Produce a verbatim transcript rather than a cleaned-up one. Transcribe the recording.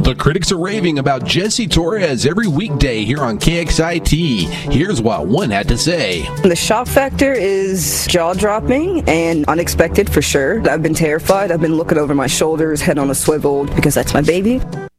The critics are raving about Jesse Torres every weekday here on K X I T. Here's what one had to say. The shock factor is jaw-dropping and unexpected for sure. I've been terrified. I've been looking over my shoulders, head on a swivel, because that's my baby.